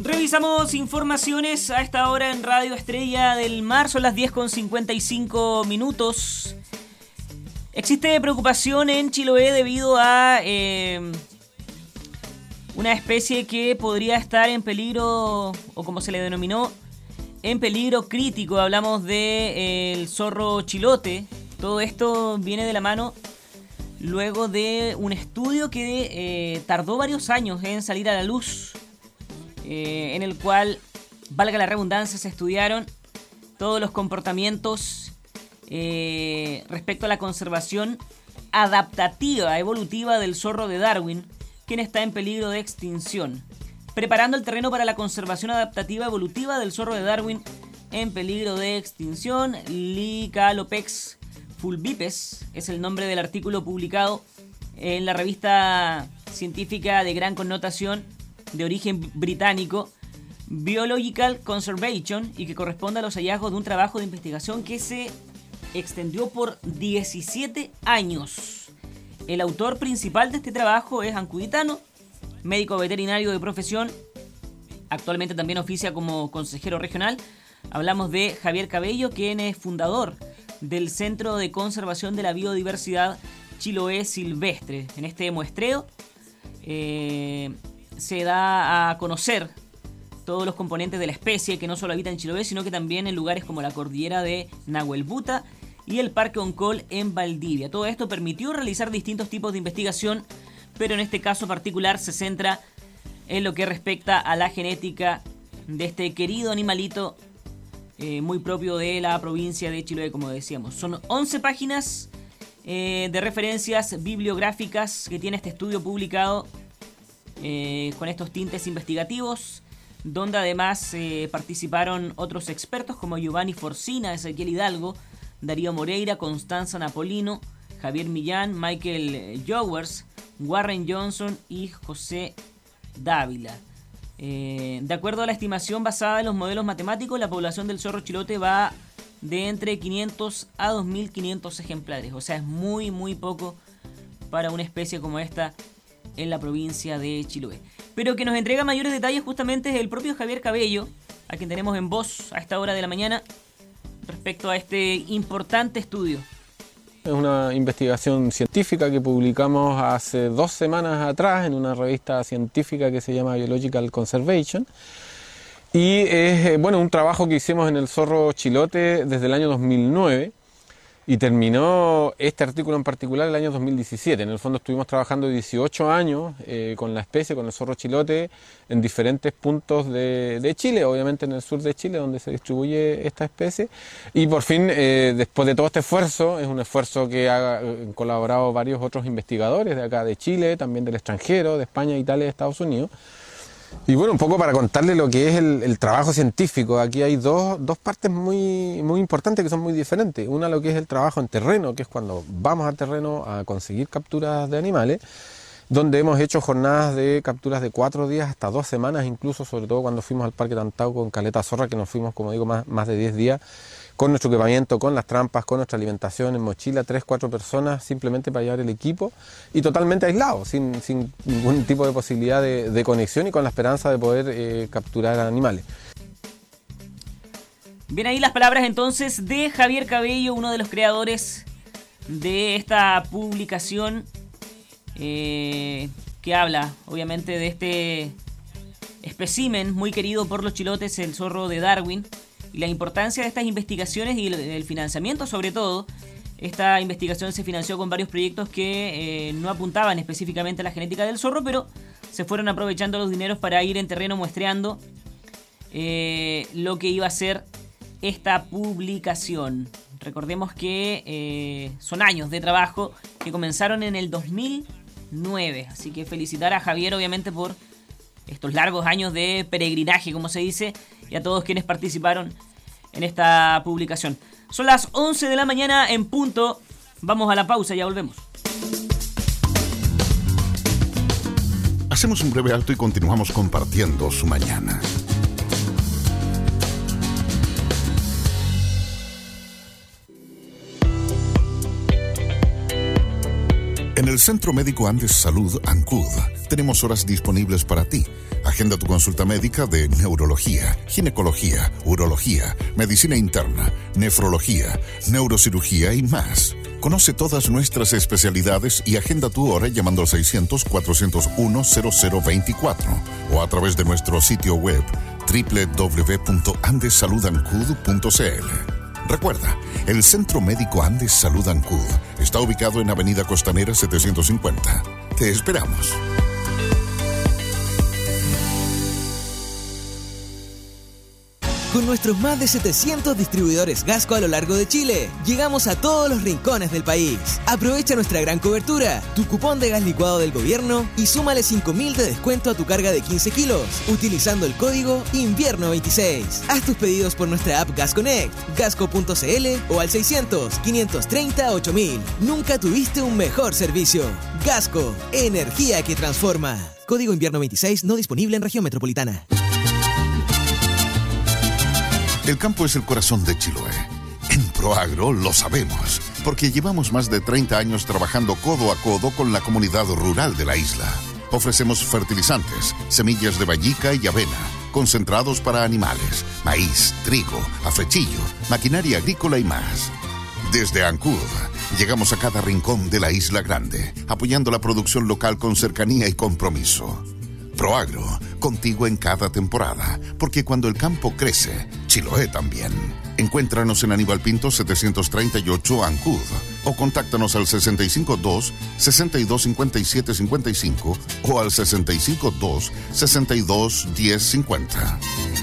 Revisamos informaciones a esta hora en Radio Estrella del Mar, son las 10:55. Existe preocupación en Chiloé debido a una especie que podría estar en peligro, o como se le denominó, en peligro crítico. Hablamos del zorro chilote. Todo esto viene de la mano luego de un estudio que tardó varios años en salir a la luz, en el cual, valga la redundancia, se estudiaron todos los comportamientos respecto a la conservación adaptativa, evolutiva del zorro de Darwin, quien está en peligro de extinción. Preparando el terreno para la conservación adaptativa evolutiva del zorro de Darwin en peligro de extinción, Lycalopex fulvipes es el nombre del artículo publicado en la revista científica de gran connotación de origen británico Biological Conservation, y que corresponde a los hallazgos de un trabajo de investigación que se extendió por 17 años. El autor principal de este trabajo es ancuditano, médico veterinario de profesión, actualmente también oficia como consejero regional. Hablamos de Javier Cabello, quien es fundador del Centro de Conservación de la Biodiversidad Chiloé Silvestre. En este muestreo se da a conocer todos los componentes de la especie que no solo habita en Chiloé, sino que también en lugares como la cordillera de Nahuelbuta y el Parque Oncol en Valdivia. Todo esto permitió realizar distintos tipos de investigación, pero en este caso particular se centra en lo que respecta a la genética de este querido animalito muy propio de la provincia de Chiloé, como decíamos. Son 11 páginas de referencias bibliográficas que tiene este estudio publicado con estos tintes investigativos, donde además participaron otros expertos como Giovanni Forcina, Ezequiel Hidalgo, Darío Moreira, Constanza Napolino, Javier Millán, Michael Jowers, Warren Johnson y José Dávila. De acuerdo a la estimación basada en los modelos matemáticos, la población del zorro chilote va de entre 500 a 2.500 ejemplares. O sea, es muy poco para una especie como esta en la provincia de Chiloé. Pero que nos entrega mayores detalles justamente es el propio Javier Cabello, a quien tenemos en voz a esta hora de la mañana, respecto a este importante estudio. Es una investigación científica que publicamos hace 2 semanas atrás en una revista científica que se llama Biological Conservation. Y es un trabajo que hicimos en el zorro chilote desde el año 2009 y terminó este artículo en particular el año 2017. En el fondo estuvimos trabajando 18 años con la especie, con el zorro chilote, en diferentes puntos de Chile, obviamente en el sur de Chile, donde se distribuye esta especie. Y por fin, después de todo este esfuerzo, es un esfuerzo que han colaborado varios otros investigadores de acá de Chile, también del extranjero, de España, Italia y Estados Unidos. Y un poco para contarle lo que es el trabajo científico. Aquí hay dos partes muy importantes que son muy diferentes. Una, lo que es el trabajo en terreno, que es cuando vamos al terreno a conseguir capturas de animales, donde hemos hecho jornadas de capturas de 4 días hasta 2 semanas, incluso, sobre todo cuando fuimos al Parque Tantao con Caleta Zorra, que nos fuimos, como digo, más de 10 días, con nuestro equipamiento, con las trampas, con nuestra alimentación en mochila, 3-4 personas simplemente para llevar el equipo y totalmente aislados, sin ningún tipo de posibilidad de conexión y con la esperanza de poder capturar animales. Bien, ahí las palabras entonces de Javier Cabello, uno de los creadores de esta publicación que habla obviamente de este espécimen muy querido por los chilotes, el zorro de Darwin, y la importancia de estas investigaciones y el financiamiento sobre todo. Esta investigación se financió con varios proyectos que no apuntaban específicamente a la genética del zorro, pero se fueron aprovechando los dineros para ir en terreno muestreando lo que iba a ser esta publicación. Recordemos que son años de trabajo que comenzaron en el 2009, así que felicitar a Javier obviamente por estos largos años de peregrinaje, como se dice, y a todos quienes participaron en esta publicación. Son las 11 de la mañana en punto. Vamos a la pausa, ya volvemos. Hacemos un breve alto y continuamos compartiendo su mañana. En el Centro Médico Andes Salud, ANCUD, tenemos horas disponibles para ti. Agenda tu consulta médica de neurología, ginecología, urología, medicina interna, nefrología, neurocirugía y más. Conoce todas nuestras especialidades y agenda tu hora llamando al 600-401-0024 o a través de nuestro sitio web www.andesaludancud.cl. Recuerda, el Centro Médico Andes Salud Ancud está ubicado en Avenida Costanera 750. Te esperamos. Con nuestros más de 700 distribuidores Gasco a lo largo de Chile, llegamos a todos los rincones del país. Aprovecha nuestra gran cobertura, tu cupón de gas licuado del gobierno y súmale 5.000 de descuento a tu carga de 15 kilos, utilizando el código INVIERNO26. Haz tus pedidos por nuestra app Gas Connect, gasco.cl o al 600-530-8000. Nunca tuviste un mejor servicio. Gasco, energía que transforma. Código INVIERNO26 no disponible en región metropolitana. El campo es el corazón de Chiloé. En Proagro lo sabemos, porque llevamos más de 30 años trabajando codo a codo con la comunidad rural de la isla. Ofrecemos fertilizantes, semillas de vallica y avena, concentrados para animales, maíz, trigo, afrechillo, maquinaria agrícola y más. Desde Ancud, llegamos a cada rincón de la Isla Grande, apoyando la producción local con cercanía y compromiso. Proagro, contigo en cada temporada, porque cuando el campo crece, Chiloé también. Encuéntranos en Aníbal Pinto 738 Ancud o contáctanos al 652-625755 o al 652-621050.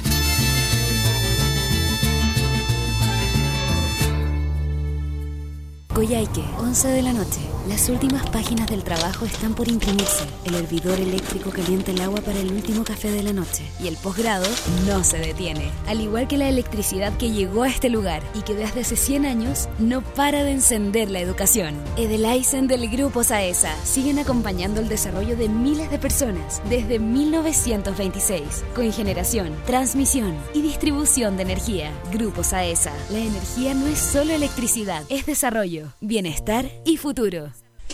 Coyhaique, 11 de la noche. Las últimas páginas del trabajo están por imprimirse. El hervidor eléctrico calienta el agua para el último café de la noche. Y el posgrado no se detiene. Al igual que la electricidad que llegó a este lugar y que desde hace 100 años no para de encender la educación. Edelaisen del Grupo Saesa siguen acompañando el desarrollo de miles de personas desde 1926. Con generación, transmisión y distribución de energía. Grupo Saesa. La energía no es solo electricidad, es desarrollo, bienestar y futuro.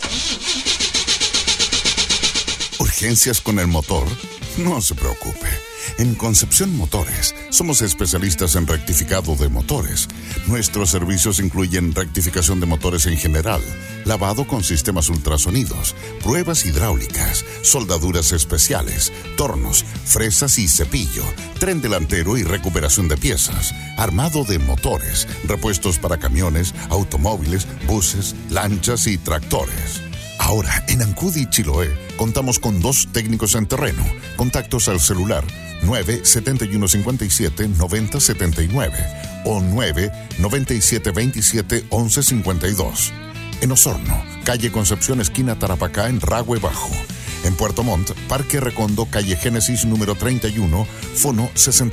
¿Urgencias con el motor? No se preocupe. En Concepción Motores somos especialistas en rectificado de motores. Nuestros servicios incluyen rectificación de motores en general, lavado con sistemas ultrasonidos, pruebas hidráulicas, soldaduras especiales, tornos, fresas y cepillo, tren delantero y recuperación de piezas, armado de motores, repuestos para camiones, automóviles, buses, lanchas y tractores. Ahora, en Ancud y Chiloé, contamos con 2 técnicos en terreno. Contactos al celular 9-7157-9079 o 9-9727-1152. En Osorno, calle Concepción, esquina Tarapacá, en Rahue Bajo. En Puerto Montt, Parque Recondo, calle Génesis número 31, fono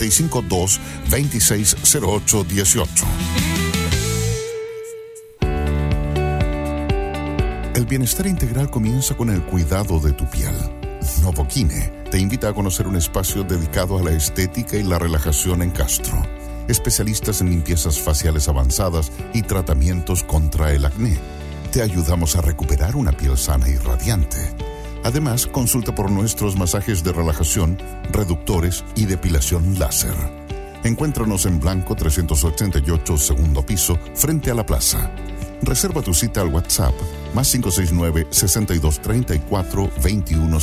652-260818. El bienestar integral comienza con el cuidado de tu piel. Novoquine te invita a conocer un espacio dedicado a la estética y la relajación en Castro. Especialistas en limpiezas faciales avanzadas y tratamientos contra el acné. Te ayudamos a recuperar una piel sana y radiante. Además, consulta por nuestros masajes de relajación, reductores y depilación láser. Encuéntranos en Blanco 388, segundo piso, frente a la plaza. Reserva tu cita al WhatsApp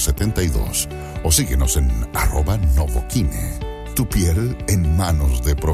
+569-6234-2172 o síguenos en @Novoquine. Tu piel en manos de profesionales.